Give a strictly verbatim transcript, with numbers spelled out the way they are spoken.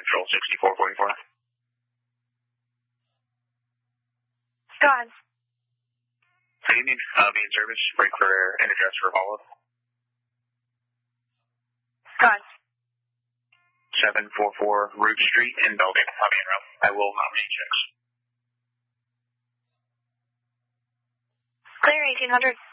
Central sixty-four forty-four. Go on. Good evening. Uh, be in service. Break for air and address for follow-up. Go on. seven forty-four Root Street in Belgium. Copy en route. I will nominate checks. Clear eighteen hundred.